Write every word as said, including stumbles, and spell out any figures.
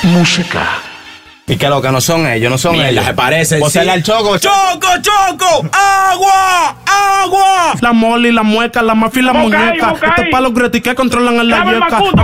música. Y que lo que no son ellos, no son Mierda, ellos. se parecen, O sea, sí. el choco. ¡Choco, choco! ¡Agua! ¡Agua! La moli, la mueca, la mafia y la Bocay, muñeca. Bocay. Este palo greti que controlan en la Llama el yeca. Macuto.